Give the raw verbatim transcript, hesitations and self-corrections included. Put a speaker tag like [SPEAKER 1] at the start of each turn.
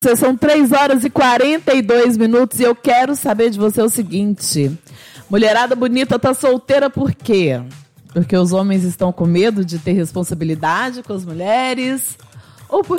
[SPEAKER 1] São três horas e quarenta e dois minutos e eu quero saber de você o seguinte. Mulherada bonita tá solteira por quê? Porque os homens estão com medo de ter responsabilidade com as mulheres? Ou porque